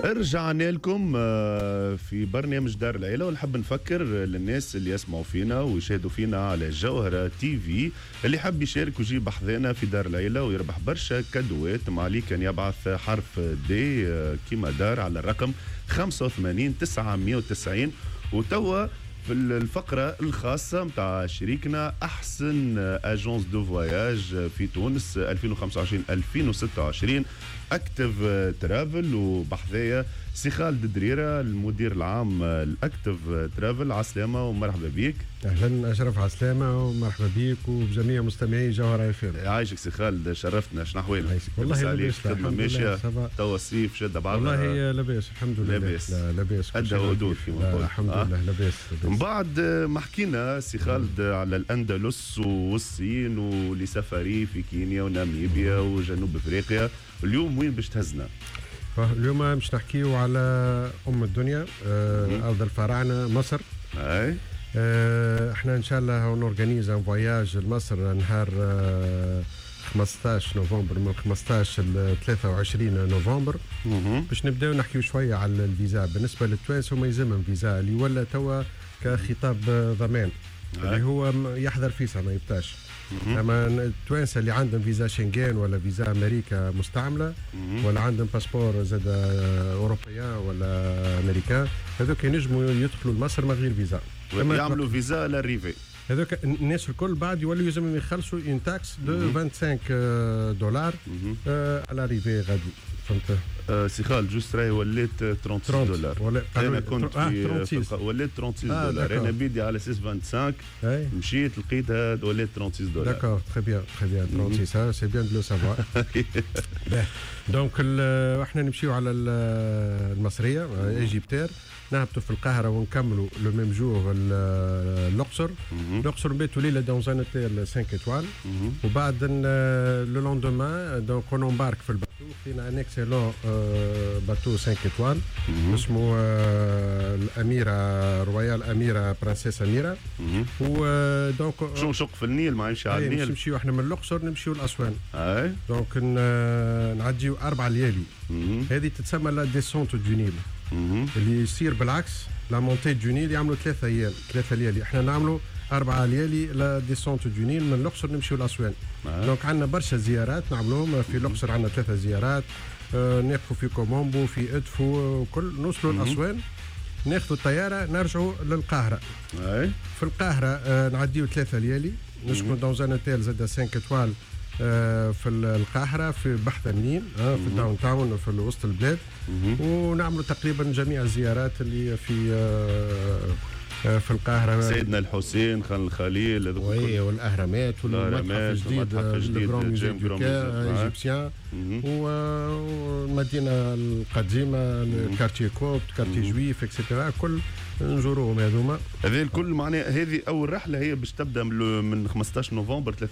رجعنا لكم في برنامج دار العيلة، ونحب نفكر للناس اللي يسمعوا فينا ويشاهدوا فينا على جوهرة تي في اللي حب يشارك ويجيب حذانا في دار العيلة ويربح برشا كادوات. عليه كان يبعث حرف دي كيما دار على الرقم 85 990. وتوا في الفقرة الخاصة متاع شريكنا أحسن أجونس دو فواياج في تونس 2025-2026 أكتيف ترافل، وبحذايا سي خالد دريرة المدير العام الأكتيف ترافل. عسلامة ومرحبا بك. أهلا أشرف، عسلامة ومرحبا بك وبجميع مستمعي جوهرة FM. عايشك سي خالد، شرفتنا. شنو أحوالك؟ والله لاباس، خدمة ماشية، توا الصيف شادة بعضها. والله لاباس الحمد لله. لاباس أدى ودود كما نقول. الحمد لله لاباس. من بعد ما حكينا سي خالد على الأندلس والصين ولسفري في كينيا وناميبيا وجنوب أفريقيا، اليوم وين باش تهزنا؟ اليوم باش نحكيو على أم الدنيا، أرض الفراعنة، مصر. أي احنا ان شاء الله نورغانيز ان فواياج لمصر نهار 15 نوفمبر، من 15 ل 23 نوفمبر. باش نبداو نحكيو شويه على الفيزا. بالنسبه للتوانسه ما يلزمهم فيزا، اللي ولا توا كخطاب ضمان اللي هو يحضر فيسا ما يبتاش. اما التوانسه اللي عندهم فيزا شنغن ولا فيزا امريكا مستعمله ولا عندهم باسبور زاد اوروبيان ولا امريكان، هذوك ينجموا يدخلوا لمصر من غير فيزا، يعملوا فيزا لاريفي. هذوك الناس الكل بعد يولوا يلزمهم يخلصوا اون تاكس دو 25 دولار على لاريفي غادي. فهمت سي خالد جوست راهي ولات 36 دولار. انا كنت في ولات 36 دولار. انا بيدي على اساس 25 مشيت لقيتها ولات 36 دولار. داكور تري بيان 36 سي بيان دو لو سافوار. دونك احنا نمشيو على المصريه ايجيبتير، نهبطوا في القاهره ونكملوا لو ميم جور الاقصر. الاقصر نبيتوا ليله دون ان اوتيل 5 ايطوال، وبعد لو لوندومان دونك اون امبارك في الباتو. فينا ان اكسيلون باتو 5 ايطوال اسمه الاميره رويال اميره برنسيس اميره. ودونك شق في النيل، ما يمشي على النيل. نمشيو احنا من الاقصر نمشيو لاسوان. دونك نعديو 4 ليالي. هذه تتسمى لا ديسونت دو نيل، اللي يصير بالعكس لا مونتي دو نيل يعملوا 3 ايام 3 ليالي. احنا نعملوا 4 ليالي لا ديسونت دو نيل من الاقصر نمشيو لاسوان. دونك عندنا برشا زيارات نعملوهم في الاقصر. عندنا 3 زيارات، نقفوا في كومومبو في ادفو وكل، نوصلوا لاسوان ناخذوا الطياره نرجعوا للقاهره. في القاهره نعديو 3 ليالي، نسكن دون ان اوتيل زاد 5 ايطوال في القاهرة في بحث النيل في الداون تاون في وسط البلاد. ونعملوا تقريبا جميع الزيارات اللي في القاهرة، سيدنا الحسين، خان الخليل، والأهرامات والمتحف الجديد الجراند ايجيبسيان، والمدينة القديمة الكارتيه كوبت كارتيه جويف اكسيتيرا، كل نزوروهم هذوما. هذه الكل معناها هذه أول رحلة هي باش تبدأ من 15 نوفمبر